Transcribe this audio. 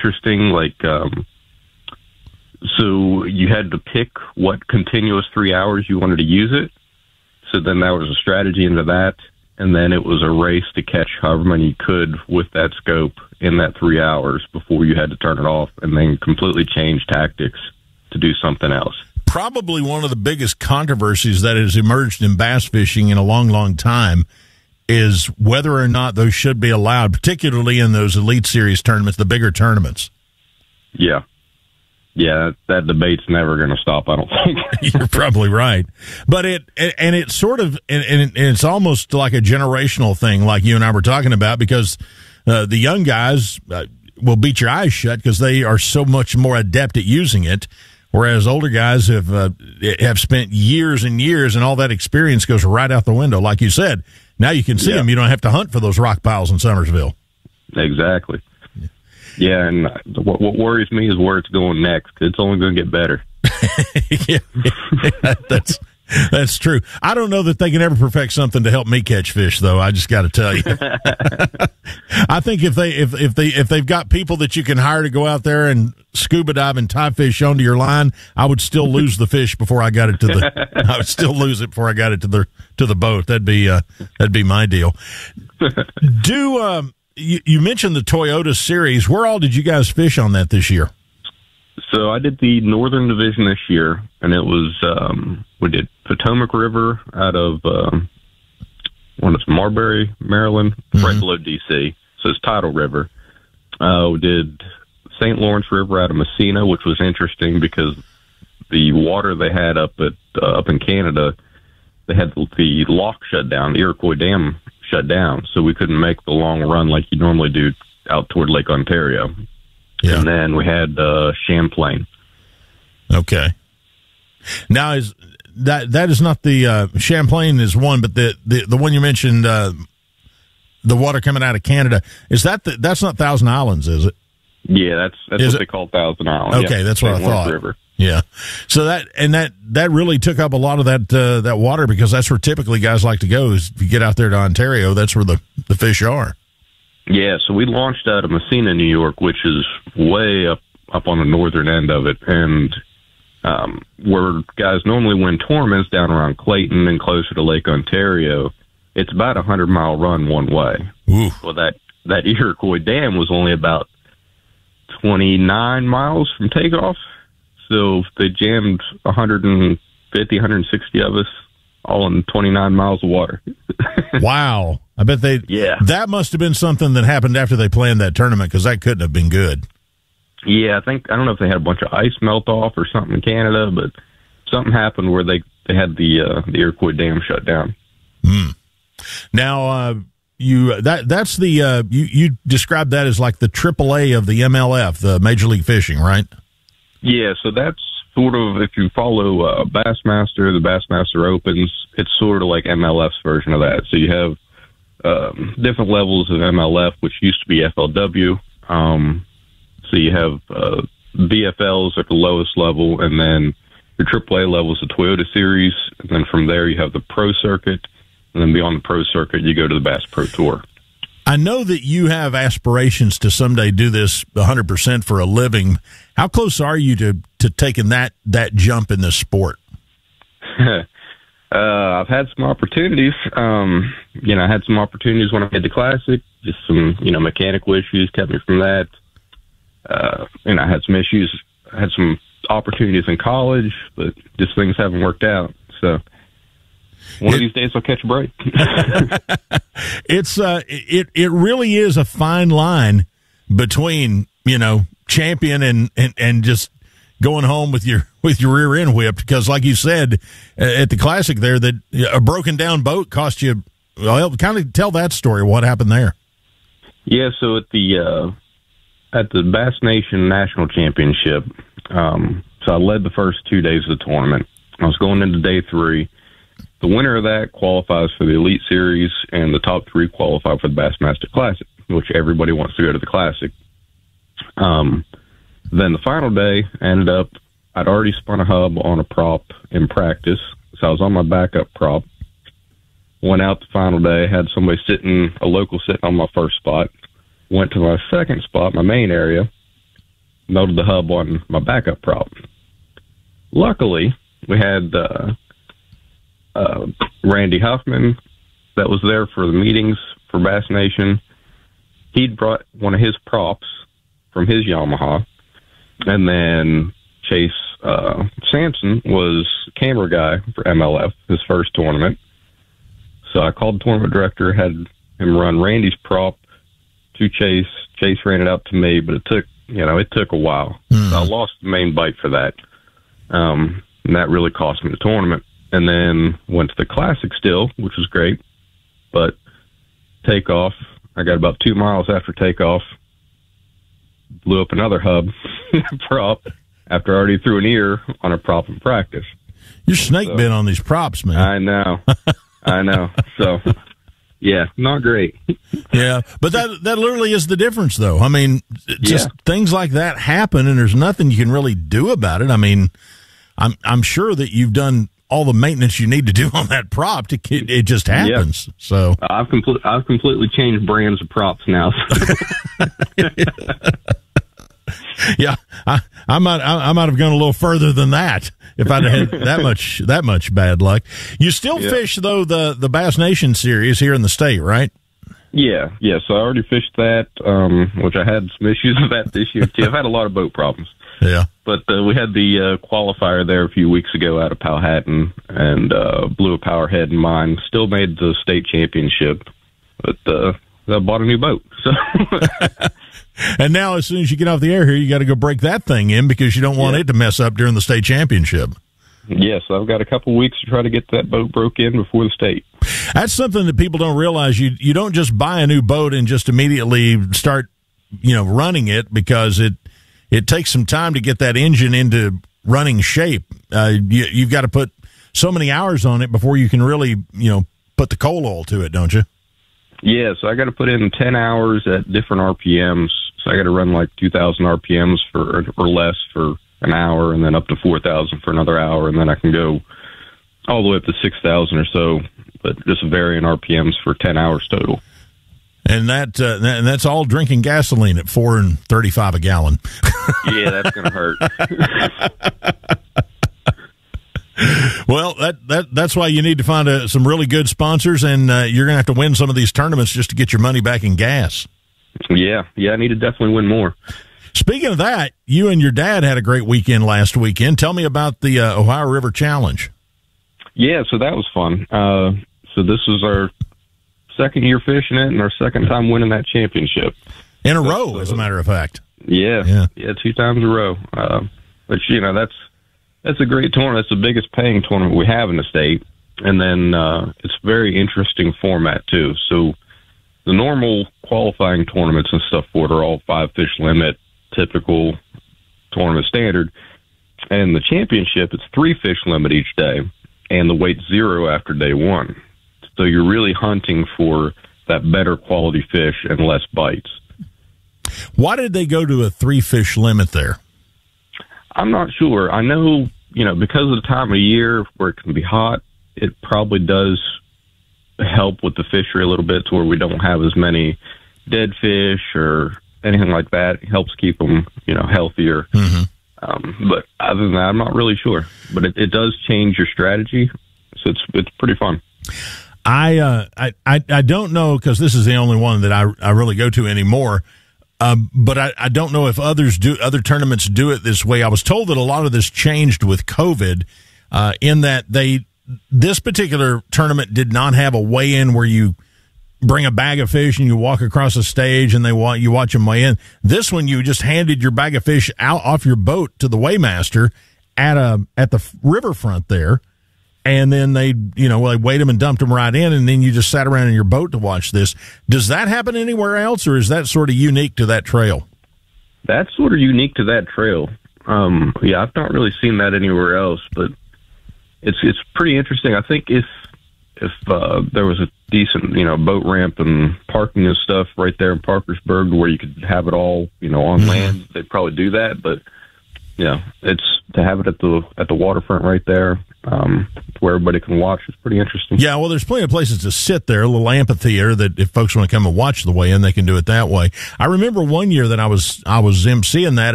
interesting. Like, so you had to pick what continuous 3 hours you wanted to use it. So then there was a strategy into that. And then it was a race to catch however many you could with that scope in that 3 hours before you had to turn it off, and then completely change tactics to do something else. Probably one of the biggest controversies that has emerged in bass fishing in a long, long time is whether or not those should be allowed, particularly in those Elite Series tournaments, the bigger tournaments. Yeah. Yeah, that debate's never going to stop, I don't think. You're probably right. But it's sort of, and it's almost like a generational thing, like you and I were talking about, because the young guys will beat your eyes shut because they are so much more adept at using it, whereas older guys have spent years and years, and all that experience goes right out the window. Like you said, now you can see them. You don't have to hunt for those rock piles in Summersville. Exactly. Yeah, and what worries me is where it's going next. It's only going to get better. Yeah, that's true. I don't know that they can ever perfect something to help me catch fish, though. I just got to tell you. I think if they've got people that you can hire to go out there and scuba dive and tie fish onto your line, I would still lose the fish before I got it to the. I would still lose it before I got it to the boat. That'd be my deal. You mentioned the Toyota Series. Where all did you guys fish on that this year? So I did the Northern Division this year, and it was we did Potomac River out of Marbury, Maryland, right below D.C. So it's Tidal River. We did St. Lawrence River out of Messina, which was interesting because the water they had up in Canada, they had the lock shut down, the Iroquois Dam shut down, so we couldn't make the long run like you normally do out toward Lake Ontario. Yeah. And then we had Champlain. Okay. Now is that is not the Champlain is one, but the one you mentioned, the water coming out of Canada, is that's not Thousand Islands, is it? Yeah, that's what they call Thousand Islands. Okay, that's what I thought. River. Yeah. So that really took up a lot of that water, because that's where typically guys like to go. Is if you get out there to Ontario, that's where the fish are. Yeah, so we launched out of Messina, New York, which is way up on the northern end of it, and where guys normally win tournaments down around Clayton and closer to Lake Ontario, it's about 100-mile run one way. Ooh. Well, that Iroquois Dam was only about 29 miles from takeoff. So they jammed 150, 160 of us all in 29 miles of water. Wow. I bet that must have been something that happened after they planned that tournament, because that couldn't have been good. Yeah, I don't know if they had a bunch of ice melt off or something in Canada, but something happened where they had the Iroquois Dam shut down. Now, you described that as like the AAA of the MLF, the Major League Fishing, right? Yeah, so that's sort of, if you follow Bassmaster, the Bassmaster Opens, it's sort of like MLF's version of that. So you have different levels of MLF, which used to be FLW. So you have BFLs at the lowest level, and then your AAA level is the Toyota Series, and then from there you have the Pro Circuit, and then beyond the Pro Circuit you go to the Bass Pro Tour. I know that you have aspirations to someday do this 100% for a living. How close are you to taking that jump in this sport? I've had some opportunities. I had some opportunities when I did the Classic. Just some, mechanical issues kept me from that. I had some issues. I had some opportunities in college, but just things haven't worked out. So one of these days I'll catch a break. It really is a fine line between, champion and just going home with your rear end whipped, because like you said at the Classic there, that a broken down boat cost you. Well, kind of tell that story. What happened there? Yeah, so at the Bass Nation National Championship, so I led the first 2 days of the tournament. I was going into day 3. The winner of that qualifies for the Elite Series, and the top 3 qualify for the Bassmaster Classic, which everybody wants to go to the Classic. Then the final day ended up, I'd already spun a hub on a prop in practice, so I was on my backup prop. Went out the final day, had somebody a local sitting on my first spot. Went to my second spot, my main area, melted the hub on my backup prop. Luckily, we had Randy Huffman that was there for the meetings for Bass Nation. He'd brought one of his props from his Yamaha, and then Chase Sampson was camera guy for MLF, his first tournament. So I called the tournament director, had him run Randy's prop to Chase. Chase ran it out to me, but it took a while. So I lost the main bite for that. And that really cost me the tournament. And then went to the Classic still, which was great. But takeoff, I got about 2 miles after takeoff, blew up another hub prop after I already threw an ear on a prop in practice. You're snake bit on these props, man. I know. So, yeah, not great. Yeah, but that literally is the difference, though. I mean, just things like that happen, and there's nothing you can really do about it. I mean, I'm sure that you've done all the maintenance you need to do on that prop. It just happens. Yeah. So I've completely changed brands of props now. Yeah, I might have gone a little further than that if I'd had that much bad luck. You still fish though the Bass Nation series here in the state, right? Yeah. So I already fished that, which I had some issues with that this year too. I've had a lot of boat problems. Yeah, but we had the qualifier there a few weeks ago out of Powhatan and blew a power head in mine. Still made the state championship, but I bought a new boat. So. And now, as soon as you get off the air here, you got to go break that thing in because you don't want it to mess up during the state championship. Yes, I've got a couple of weeks to try to get that boat broke in before the state. That's something that people don't realize. You don't just buy a new boat and just immediately start, running it, because it takes some time to get that engine into running shape. You've got to put so many hours on it before you can really, put the coal oil to it, don't you? Yeah, so I got to put in 10 hours at different RPMs. So I got to run like 2,000 RPMs or less for an hour, and then up to 4,000 for another hour, and then I can go all the way up to 6,000 or so, but just varying RPMs for 10 hours total. And that's all drinking gasoline at $4.35 a gallon. Yeah, that's going to hurt. Well, that's why you need to find some really good sponsors, and you're going to have to win some of these tournaments just to get your money back in gas. Yeah, I need to definitely win more. Speaking of that, you and your dad had a great weekend last weekend. Tell me about the Ohio River Challenge. Yeah, so that was fun. So this was our second year fishing it and our second time winning that championship. In a row, as a matter of fact. Yeah, 2 times a row. But, that's a great tournament. It's the biggest paying tournament we have in the state. And then it's a very interesting format, too. So the normal qualifying tournaments and stuff for it are all 5-fish limit, typical tournament standard. And the championship, it's 3-fish limit each day, and the weight's 0 after day 1. So you're really hunting for that better quality fish and less bites. Why did they go to a 3-fish limit there? I'm not sure. I know, because of the time of year where it can be hot, it probably does help with the fishery a little bit to where we don't have as many dead fish or anything like that. It helps keep them, healthier. Mm-hmm. But other than that, I'm not really sure. But it does change your strategy, so it's pretty fun. I don't know, because this is the only one that I really go to anymore. But I don't know if other tournaments do it this way. I was told that a lot of this changed with COVID, in that this particular tournament did not have a weigh-in where you bring a bag of fish and you walk across a stage and you watch them weigh in. This one, you just handed your bag of fish out off your boat to the weighmaster at the riverfront there. And then they weighed them and dumped them right in, and then you just sat around in your boat to watch this. Does that happen anywhere else, or is that sort of unique to that trail? That's sort of unique to that trail. I've not really seen that anywhere else, but it's pretty interesting. I think if there was a decent, boat ramp and parking and stuff right there in Parkersburg where you could have it all, on land, they'd probably do that. But it's to have it at the waterfront right there, where everybody can watch. It's pretty interesting. Yeah, well, there's plenty of places to sit there, a little amphitheater that if folks want to come and watch the weigh-in, they can do it that way. I remember one year that I was emceeing that,